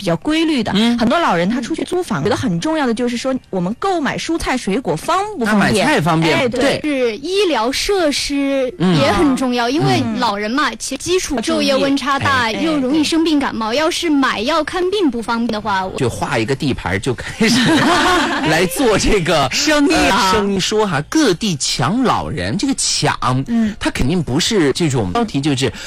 比较规律的。很多老人他出去租房，觉得很重要的就是说，我们购买蔬菜水果方不方便？ 买菜方便， 对，是医疗设施也很重要，因为老人嘛，其实基础昼夜温差大，又容易生病感冒。要是买药看病不方便的话， 就画一个地盘就开始来做这个生意啊。 生意说各地抢老人，这个抢，它肯定不是这种标题就是